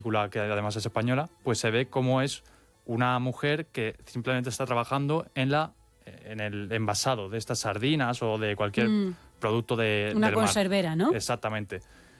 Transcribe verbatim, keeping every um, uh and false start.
que además es española, pues se ve cómo es una mujer que simplemente está trabajando en la en el envasado de estas sardinas o de cualquier Mm. producto de, Una del mar. conservera, ¿no? Exactamente.